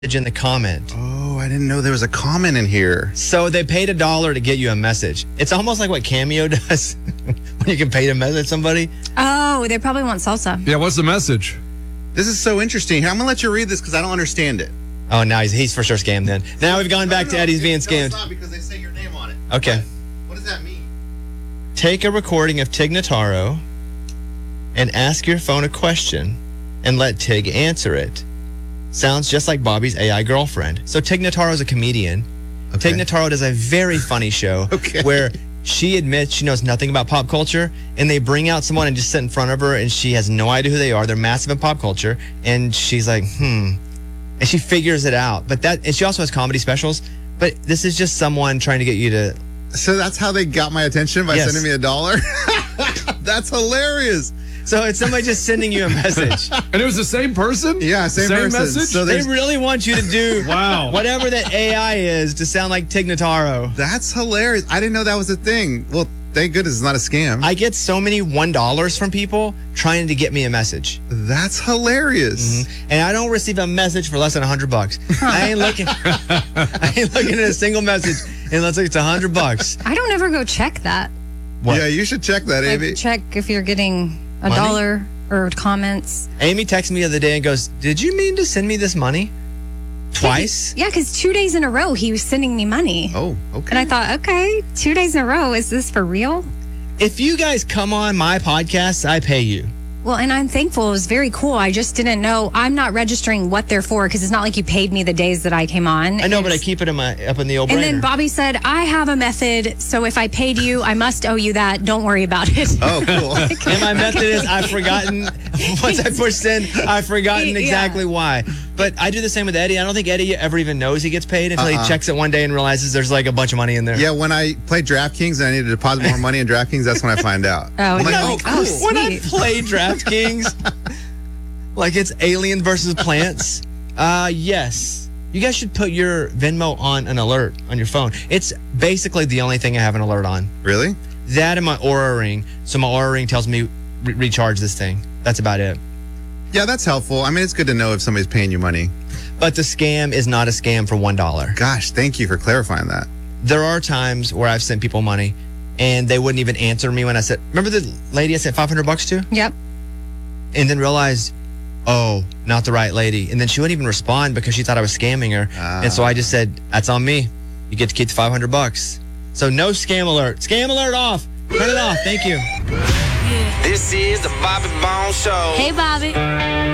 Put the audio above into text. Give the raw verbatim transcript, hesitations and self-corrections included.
in the comment. Oh, I didn't know there was a comment in here. So they paid a dollar to get you a message. It's almost like what Cameo does when you can pay to message somebody. Oh, they probably want salsa. Yeah, what's the message? This is so interesting. I'm going to let you read this because I don't understand it. Oh, now he's, he's for sure scammed then. Now we've gone back no, to no, Eddie's it, being no, scammed. it's not because they say your name on it. Okay. What does that mean? Take a recording of Tig Notaro and ask your phone a question and let Tig answer it. Sounds just like Bobby's A I girlfriend. So Tig Notaro is a comedian. Okay. Tig Notaro does a very funny show Okay. where she admits she knows nothing about pop culture, and they bring out someone and just sit in front of her, and she has no idea who they are. They're massive in pop culture, and she's like, hmm. And she figures it out. But that, and she also has comedy specials. But this is just someone trying to get you to. So that's how they got my attention by Yes. sending me a dollar? That's hilarious. So it's somebody just sending you a message. And it was the same person? Yeah, same, person. message? So They there's, really want you to do Wow. whatever that A I is to sound like Tig Notaro. that's hilarious. I didn't know that was a thing. Well, thank goodness it's not a scam. I get so many one dollars from people trying to get me a message. That's hilarious. And I don't receive a message for less than a hundred bucks. I ain't looking I ain't looking at a single message unless it's a hundred bucks. I don't ever go check that. What? Yeah, you should check that, Like, Amy. check if you're getting a Money? dollar or comments. Amy texted me the other day and goes, "Did you mean to send me this money? Twice?" Yeah, because two days in a row he was sending me money. Oh, okay. And I thought, okay, two days in a row, is this for real? If you guys come on my podcast, I pay you. Well, and I'm thankful. It was very cool. I just didn't know. I'm not registering what they're for because it's not like you paid me the days that I came on. I know, but I It's- keep it in my up in the old And brainer. then Bobby said, I have a method, so if I paid you, I must owe you that. Don't worry about it. Oh, cool. And my method is I've forgotten, once I push send, I've forgotten Yeah. exactly why. But I do the same with Eddie. I don't think Eddie ever even knows he gets paid until Uh-uh. he checks it one day and realizes there's like a bunch of money in there. Yeah, when I play DraftKings and I need to deposit more money in DraftKings, that's when I find out. Oh, I'm like, no. oh, Oh, cool. sweet. When I play DraftKings, like it's Alien versus Plants, uh, yes. You guys should put your Venmo on an alert on your phone. It's basically the only thing I have an alert on. Really? That and my Aura Ring. So my Aura Ring tells me re- recharge this thing. That's about it. Yeah, that's helpful. I mean, it's good to know if somebody's paying you money. But the scam is not a scam for one dollar. Gosh, thank you for clarifying that. There are times where I've sent people money and they wouldn't even answer me when I said, remember the lady I sent five hundred bucks to? Yep. And then realized, oh, not the right lady. And then she wouldn't even respond because she thought I was scamming her. Ah. And so I just said, that's on me. You get to keep the five hundred bucks. So no scam alert. Scam alert off. Turn it off. Thank you. This is the Bobby Bone Show. Hey, Bobby.